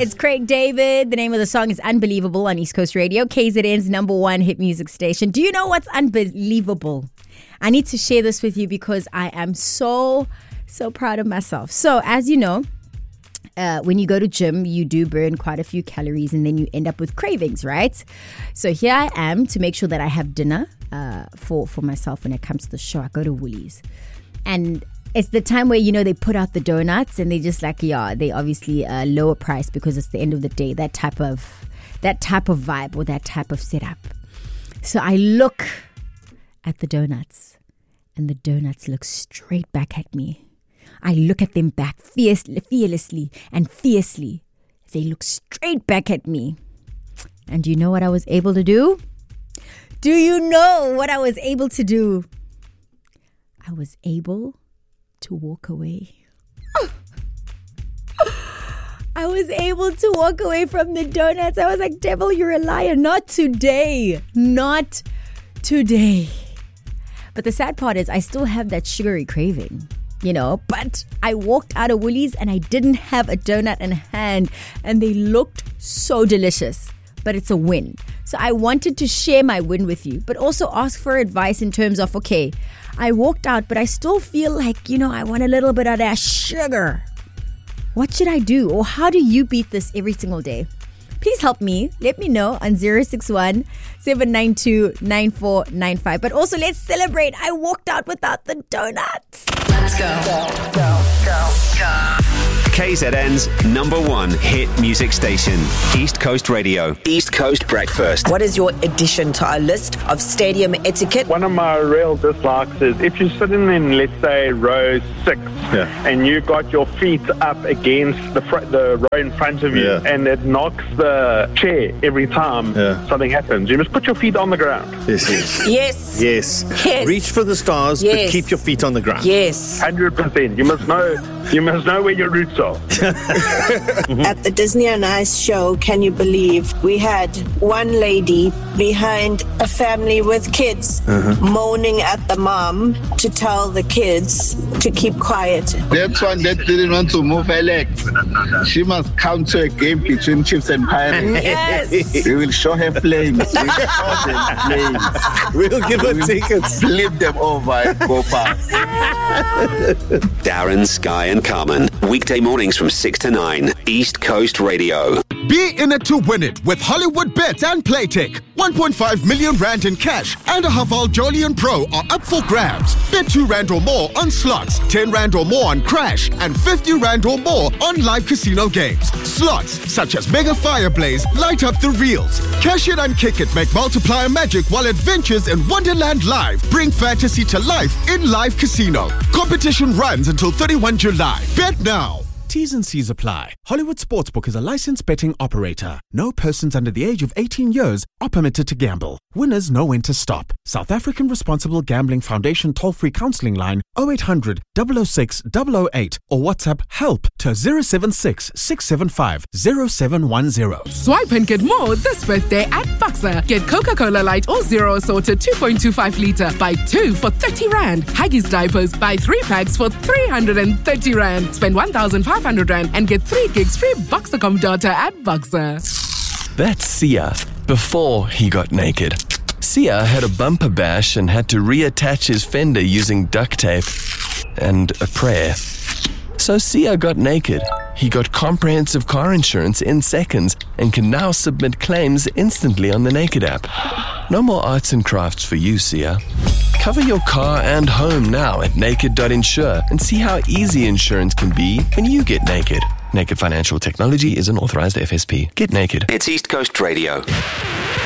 It's Craig David. The name of the song is Unbelievable on East Coast Radio, KZN's #1 hit music station. Do you know what's unbelievable? I need to share this with you because I am so proud of myself. So, as you know, when you go to gym, you do burn quite a few calories and then you end up with cravings, right? So here I am to make sure that I have dinner for myself when it comes to the show. I go to Woolies. And it's the time where, they put out the donuts and they just they obviously lower price because it's the end of the day, that type of vibe or that type of setup. So I look at the donuts and the donuts look straight back at me. I look at them back fearlessly and fiercely. They look straight back at me. And do you know what I was able to do? Do you know what I was able to do? I was able to walk away. I was able to walk away from the donuts. I was like, devil, you're a liar. Not today. Not today. But the sad part is I still have that sugary craving. But I walked out of Woolies and I didn't have a donut in hand and they looked so delicious, but it's a win. So I wanted to share my win with you, but also ask for advice in terms of, okay, I walked out, but I still feel like, I want a little bit of that sugar. What should I do? Or how do you beat this every single day? Please help me. Let me know on 061 792 9495. But also, let's celebrate. I walked out without the donuts. Let's go. KZN's #1 hit music station, East Coast Radio, East Coast Breakfast. What is your addition to our list of stadium etiquette? One of my real dislikes is if you're sitting in, let's say, row 6, and you got your feet up against the row in front of you, and it knocks the chair every time something happens. You must put your feet on the ground. Yes. Reach for the stars, but keep your feet on the ground. Yes. 100%. You must know where your roots are. At the Disney on Ice show, can you believe we had one lady behind a family with kids moaning at the mom to tell the kids to keep quiet. That one that didn't want to move her legs. She must come to a game between Chiefs and Pirates. Yes. We will show her flames. We'll give her tickets. Flip them over and go past. Darren, Sky and Carmen, weekday mornings from 6 to 9, East Coast Radio. Be in it to win it with Hollywood Bets and Playtech. 1.5 million rand in cash and a Haval Jolion Pro are up for grabs. Bet 2 rand or more on slots, 10 rand or more on Crash, and 50 rand or more on live casino games. Slots such as Mega Fireblaze light up the reels. Cash it and kick it make multiplier magic while adventures in Wonderland Live bring fantasy to life in live casino. Competition runs until 31 July. Bet now. T's and C's apply. Hollywood Sportsbook is a licensed betting operator. No persons under the age of 18 years are permitted to gamble. Winners know when to stop. South African Responsible Gambling Foundation toll-free counselling line 0800 006 008 or WhatsApp help to 076 675 0710. Swipe and get more this birthday at Boxer. Get Coca-Cola Light or Zero Assorted 2.25 litre. Buy 2 for 30 rand. Haggis diapers. Buy 3 packs for 330 rand. Spend 1,500 rand and get 3 gigs free Boxer.com data at Boxer. That's Sia before he got naked. Sia had a bumper bash and had to reattach his fender using duct tape and a prayer. So Sia got naked. He got comprehensive car insurance in seconds and can now submit claims instantly on the Naked app. No more arts and crafts for you, Sia. Cover your car and home now at naked.insure and see how easy insurance can be when you get naked. Naked Financial Technology is an authorized FSP. Get naked. It's East Coast Radio.